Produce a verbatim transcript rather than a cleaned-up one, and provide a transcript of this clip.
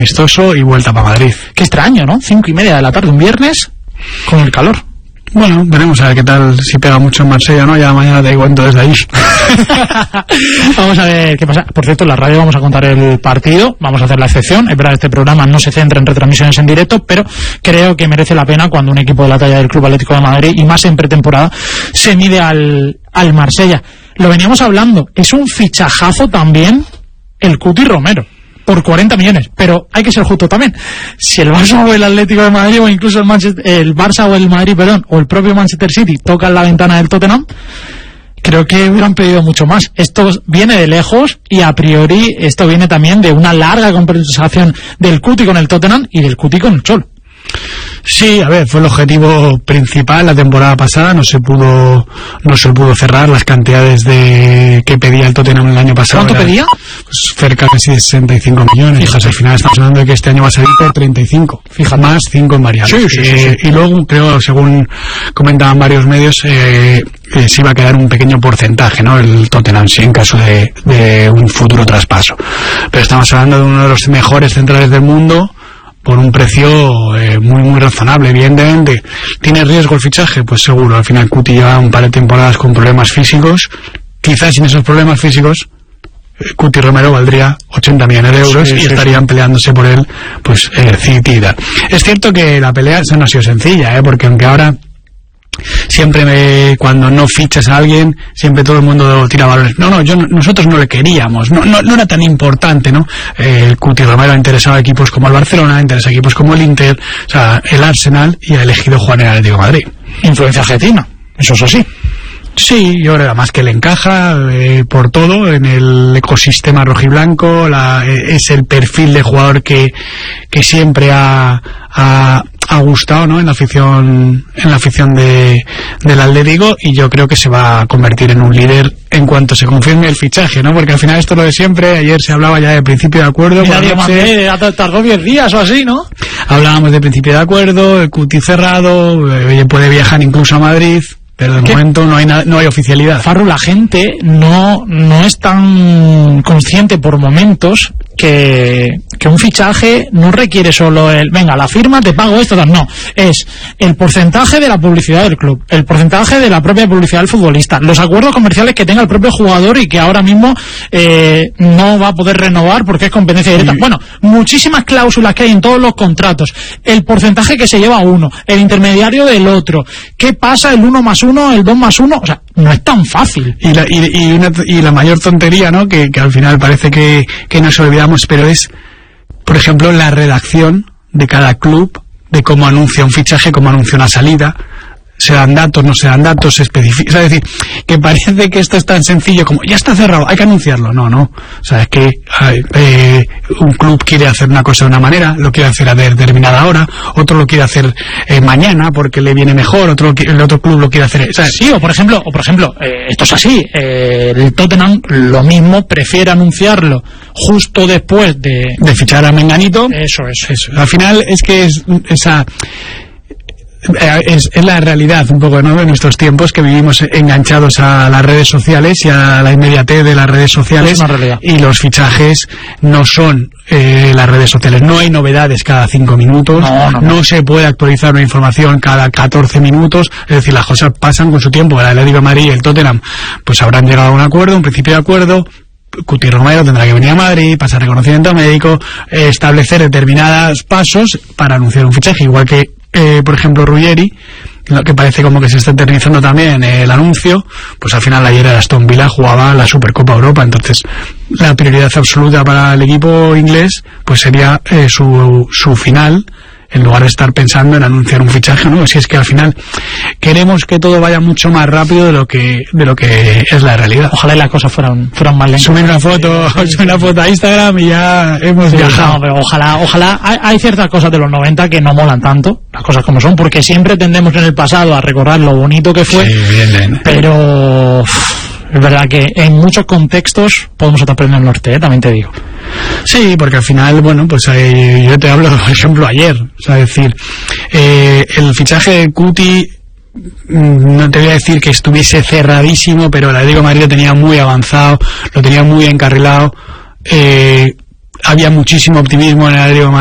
amistoso y vuelta para Madrid. Qué extraño, ¿no? Cinco y media de la tarde, un viernes, con el calor. Bueno, veremos a ver qué tal, si pega mucho en Marsella, ¿no? Ya mañana te cuento desde ahí. Vamos a ver qué pasa. Por cierto, en la radio vamos a contar el partido, vamos a hacer la excepción. Es verdad, este programa no se centra en retransmisiones en directo, pero creo que merece la pena cuando un equipo de la talla del Club Atlético de Madrid, y más en pretemporada, se mide al, al Marsella. Lo veníamos hablando, es un fichajazo también el Cuti Romero, por cuarenta millones, pero hay que ser justo también. Si el Barça o el Atlético de Madrid, o incluso el, Manchester, el Barça o el Madrid, perdón, o el propio Manchester City tocan la ventana del Tottenham, creo que hubieran pedido mucho más. Esto viene de lejos y a priori esto viene también de una larga conversación del Cuti con el Tottenham y del Cuti con el Cholo. Sí, a ver, fue el objetivo principal la temporada pasada, no se pudo no se pudo cerrar las cantidades de que pedía el Tottenham el año pasado. ¿Cuánto era, pedía? Pues cerca casi de sesenta y cinco millones. Fíjate. Al final estamos hablando de que este año va a salir por treinta y cinco. Fíjate. Más cinco en variables. Sí, sí, sí, eh, sí. Y luego, creo, según comentaban varios medios, eh, eh, se iba a quedar un pequeño porcentaje, ¿no? El Tottenham, sí, en caso de, de un futuro traspaso. Pero estamos hablando de uno de los mejores centrales del mundo, por un precio eh, muy muy razonable, evidentemente. ¿Tiene riesgo el fichaje? Pues seguro. Al final Cuti lleva un par de temporadas con problemas físicos. Quizás sin esos problemas físicos eh, Cuti Romero valdría ochenta millones de euros, sí, y sí, estarían sí. peleándose por él, pues eh, City y tal. Es cierto que la pelea esa no ha sido sencilla, ¿eh? Porque aunque ahora siempre me, cuando no fichas a alguien, siempre todo el mundo tira valores. No, no, yo, nosotros no le queríamos, no, no, no era tan importante, ¿no? Eh, Cuti Romero ha interesado a equipos como el Barcelona, ha interesado a equipos como el Inter, o sea, el Arsenal, y ha elegido jugar en el Atlético de Madrid. Influencia argentina, eso es así. Sí, yo creo además que le encaja eh, por todo en el ecosistema rojiblanco, la, eh, es el perfil de jugador que, que siempre ha, ha, ha gustado, ¿no? En la afición, en la afición de, del Atlético, y yo creo que se va a convertir en un líder en cuanto se confirme el fichaje, ¿no? Porque al final esto es lo de siempre. Ayer se hablaba ya de principio de acuerdo. Mira, Dios, mandé, tardó diez días o así, ¿no? Hablábamos de principio de acuerdo, el Cuti cerrado, eh, puede viajar incluso a Madrid. Pero de momento no hay na no hay oficialidad. Farru, la gente no, no es tan consciente por momentos que, que un fichaje no requiere solo el, venga, la firma, te pago esto, tal. No, es el porcentaje de la publicidad del club, el porcentaje de la propia publicidad del futbolista, los acuerdos comerciales que tenga el propio jugador y que ahora mismo eh, no va a poder renovar porque es competencia directa. Sí. Bueno, muchísimas cláusulas que hay en todos los contratos, el porcentaje que se lleva uno, el intermediario del otro, qué pasa el uno más uno, el dos más uno, o sea, no es tan fácil. Y la, y, y una, y la mayor tontería, ¿no? Que, que al final parece que, que nos olvidamos, pero es, por ejemplo, la redacción de cada club, de cómo anuncia un fichaje, cómo anuncia una salida. Se dan datos, no se dan datos, se especifica. Es decir, que parece que esto es tan sencillo como, ya está cerrado, hay que anunciarlo. No, no. O sea, es que eh, un club quiere hacer una cosa de una manera, lo quiere hacer a determinada hora, otro lo quiere hacer eh, mañana porque le viene mejor, otro el otro club lo quiere hacer. O sea, sí, o por ejemplo, o por ejemplo eh, esto es así. Eh, el Tottenham lo mismo, prefiere anunciarlo justo después de, de fichar a Menganito. Eso es. Eso. Al final es que es esa. Es, es la realidad un poco, ¿no?, de nuestros tiempos, que vivimos enganchados a las redes sociales y a la inmediatez de las redes sociales, es una realidad. Y los fichajes no son eh, las redes sociales, no hay novedades cada cinco minutos, no, no, no. no se puede actualizar una información cada catorce minutos, es decir, las cosas pasan con su tiempo. El Atlético de Madrid y el Tottenham pues habrán llegado a un acuerdo, un principio de acuerdo. Cuti Romero tendrá que venir a Madrid, pasar reconocimiento médico, eh, establecer determinados pasos para anunciar un fichaje, igual que Eh, por ejemplo Ruggeri, lo que parece como que se está eternizando también eh, el anuncio, pues al final ayer el Aston Villa jugaba la Supercopa Europa, entonces la prioridad absoluta para el equipo inglés pues sería eh, su, su final, en lugar de estar pensando en anunciar un fichaje, ¿no? Si es que al final queremos que todo vaya mucho más rápido de lo que de lo que es la realidad. Ojalá las cosas fueran fueran más lentas. Subir una foto, subir una foto a Instagram y ya hemos sí, viajado. No, pero ojalá, ojalá, hay, hay ciertas cosas de los noventa que no molan tanto, las cosas como son, porque siempre tendemos en el pasado a recordar lo bonito que fue, sí, bien, bien. Pero es verdad que en muchos contextos podemos estar perdiendo el norte, ¿eh? También te digo. Sí, porque al final, bueno, pues eh, yo te hablo, por ejemplo, ayer, o sea, es decir, eh, el fichaje de Cuti, no te voy a decir que estuviese cerradísimo, pero el Atlético de Madrid lo tenía muy avanzado, lo tenía muy encarrilado, eh, había muchísimo optimismo en el Atlético